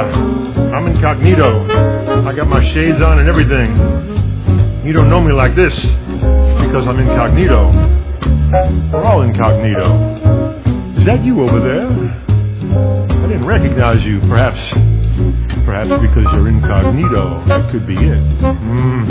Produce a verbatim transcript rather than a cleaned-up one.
yeah, I'm incognito. I got my shades on and everything. You don't know me like this because I'm incognito. We're all incognito. Is that you over there? I didn't recognize you. Perhaps, perhaps because you're incognito. That could be it. Mm.